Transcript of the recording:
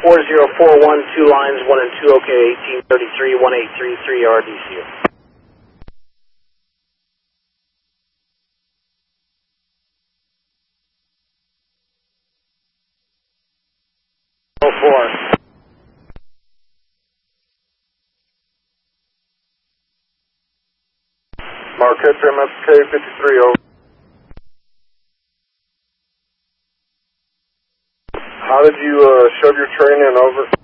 4041, two lines, 1 and 2, okay, 1833, 1833, RDCU. Marquette MSK 53, over. How did you shove your train in, over?